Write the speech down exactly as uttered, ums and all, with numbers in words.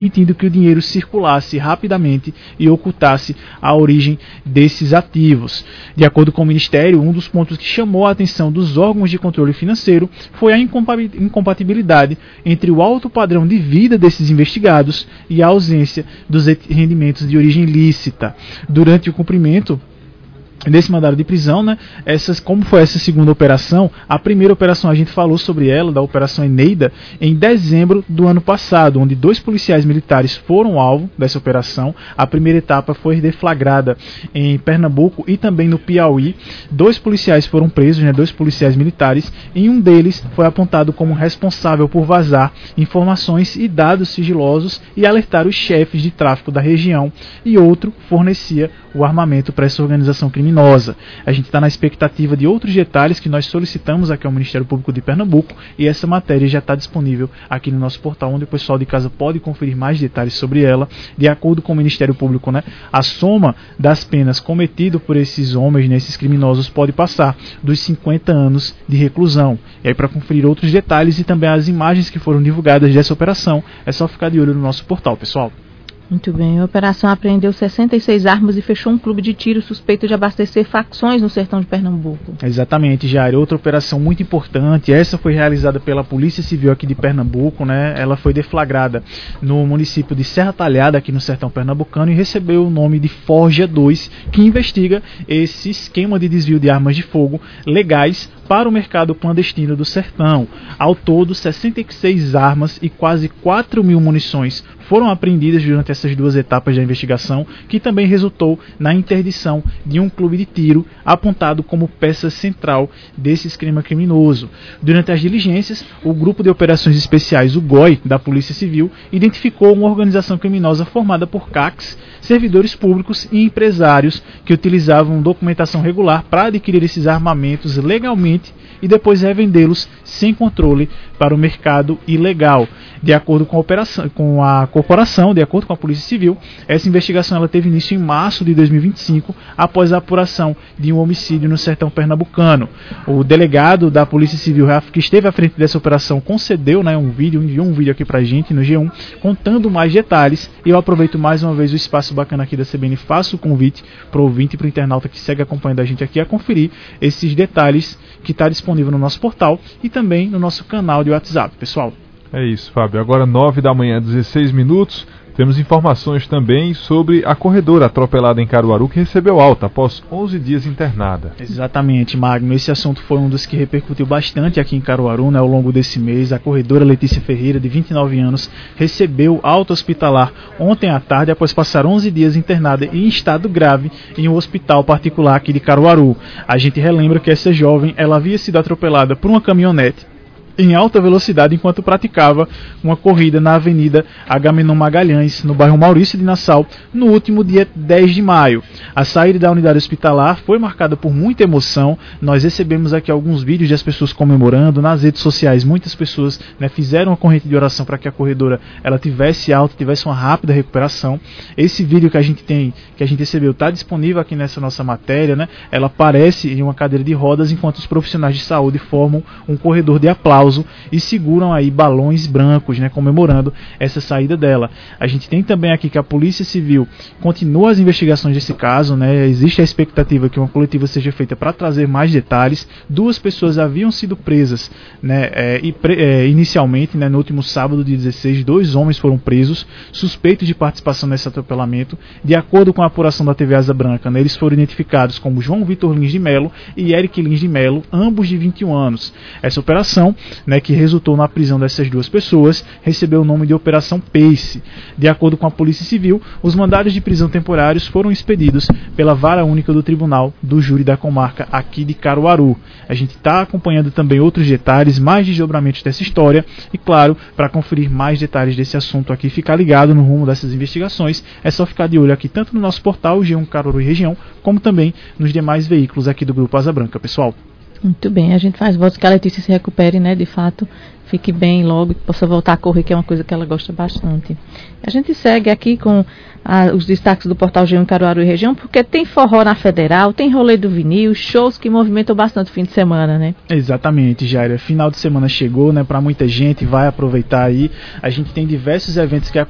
permitindo que o dinheiro circulasse rapidamente e ocultasse a origem desses ativos. De acordo com o Ministério, um dos pontos que chamou a atenção dos órgãos de controle financeiro foi a incompatibilidade entre o alto padrão de vida desses investigados e a ausência dos rendimentos de origem lícita. Durante o cumprimento desse mandado de prisão, né, essas, como foi essa segunda operação, a primeira operação a gente falou sobre ela, da Operação Eneida, em dezembro do ano passado, onde dois policiais militares foram alvo dessa operação. A primeira etapa foi deflagrada em Pernambuco e também no Piauí. Dois policiais foram presos, né, dois policiais militares, e um deles foi apontado como responsável por vazar informações e dados sigilosos e alertar os chefes de tráfico da região, e outro fornecia o armamento para essa organização criminosa. A gente está na expectativa de outros detalhes que nós solicitamos aqui ao Ministério Público de Pernambuco, e essa matéria já está disponível aqui no nosso portal, onde o pessoal de casa pode conferir mais detalhes sobre ela. De acordo com o Ministério Público, né, a soma das penas cometidas por esses homens, né, esses criminosos, pode passar dos cinquenta anos de reclusão. E aí, para conferir outros detalhes e também as imagens que foram divulgadas dessa operação, é só ficar de olho no nosso portal, pessoal. Muito bem, a operação apreendeu sessenta e seis armas e fechou um clube de tiro suspeito de abastecer facções no sertão de Pernambuco. Exatamente, Jair. Outra operação muito importante, essa foi realizada pela Polícia Civil aqui de Pernambuco, né? Ela foi deflagrada no município de Serra Talhada, aqui no sertão pernambucano, e recebeu o nome de Forja dois, que investiga esse esquema de desvio de armas de fogo legais para o mercado clandestino do sertão. Ao todo, sessenta e seis armas e quase quatro mil munições foram apreendidas durante essas duas etapas da investigação, que também resultou na interdição de um clube de tiro apontado como peça central desse esquema criminoso. Durante as diligências, o Grupo de Operações Especiais, o G O I, da Polícia Civil, identificou uma organização criminosa formada por C A Cs, servidores públicos e empresários que utilizavam documentação regular para adquirir esses armamentos legalmente e depois revendê-los sem controle para o mercado ilegal. De acordo com a, operação, com a corporação, de acordo com a Polícia Civil, essa investigação ela teve início em março de dois mil e vinte e cinco, após a apuração de um homicídio no sertão pernambucano. O delegado da Polícia Civil, que esteve à frente dessa operação, concedeu, né, um vídeo, enviou um vídeo aqui pra gente no G um, contando mais detalhes, e eu aproveito mais uma vez o espaço bacana aqui da C B N e faço o convite para o ouvinte e para o internauta que segue acompanhando a gente aqui a conferir esses detalhes que está disponível no nosso portal e também no nosso canal de WhatsApp, pessoal. É isso, Fábio. Agora nove da manhã, dezesseis minutos. Temos informações também sobre a corredora atropelada em Caruaru, que recebeu alta após onze dias internada. Exatamente, Magno. Esse assunto foi um dos que repercutiu bastante aqui em Caruaru, né, ao longo desse mês. A corredora Letícia Ferreira, de vinte e nove anos, recebeu alta hospitalar ontem à tarde após passar onze dias internada em estado grave em um hospital particular aqui de Caruaru. A gente relembra que essa jovem ela havia sido atropelada por uma caminhonete em alta velocidade enquanto praticava uma corrida na Avenida Agamenon Magalhães, no bairro Maurício de Nassau, no último dia dez de maio. A saída da unidade hospitalar foi marcada por muita emoção. Nós recebemos aqui alguns vídeos das pessoas comemorando nas redes sociais. Muitas pessoas, né, fizeram uma corrente de oração para que a corredora ela tivesse alta, tivesse uma rápida recuperação. Esse vídeo que a gente tem, que a gente recebeu, está disponível aqui nessa nossa matéria, né? Ela aparece em uma cadeira de rodas enquanto os profissionais de saúde formam um corredor de aplauso e seguram aí balões brancos, né, comemorando essa saída dela. A gente tem também aqui que a Polícia Civil continua as investigações desse caso, né? Existe a expectativa que uma coletiva seja feita para trazer mais detalhes. Duas pessoas haviam sido presas, né, é, e, é, inicialmente, né, no último sábado, dia dezesseis, dois homens foram presos suspeitos de participação nesse atropelamento. De acordo com a apuração da T V Asa Branca, né, eles foram identificados como João Vitor Lins de Melo e Eric Lins de Melo, ambos de vinte e um anos. Essa operação, né, que resultou na prisão dessas duas pessoas, recebeu o nome de Operação Pace. De acordo com a Polícia Civil, os mandados de prisão temporários foram expedidos pela Vara Única do Tribunal do Júri da Comarca aqui de Caruaru. A gente está acompanhando também outros detalhes, mais desdobramentos dessa história, e claro, para conferir mais detalhes desse assunto aqui, ficar ligado no rumo dessas investigações, é só ficar de olho aqui tanto no nosso portal G um Caruaru e Região, como também nos demais veículos aqui do Grupo Asa Branca, pessoal. Muito bem, a gente faz votos que a Letícia se recupere, né, de fato, fique bem logo, que possa voltar a correr, que é uma coisa que ela gosta bastante. A gente segue aqui com a, os destaques do portal G um Caruaru e Região, porque tem forró na Federal, tem rolê do vinil, shows que movimentam bastante o fim de semana, né? Exatamente, Jaira. Final de semana chegou, né, para muita gente, vai aproveitar aí. A gente tem diversos eventos que